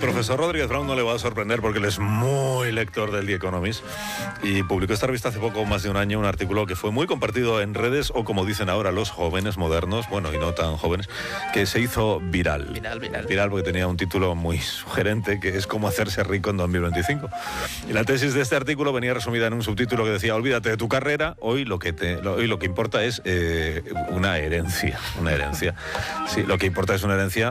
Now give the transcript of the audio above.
profesor Rodríguez Brown no le va a sorprender porque él es muy lector del The Economist y publicó esta revista hace poco, más de un año, un artículo que fue muy compartido en redes, o como dicen ahora los jóvenes modernos, bueno, y no tan jóvenes, que se hizo viral. Viral porque tenía un título muy sugerente, que es cómo hacerse rico en 2025. Y la tesis de este artículo venía resumida en un subtítulo que decía: olvídate de tu carrera, hoy lo que importa es una herencia. Sí, lo que importa es una herencia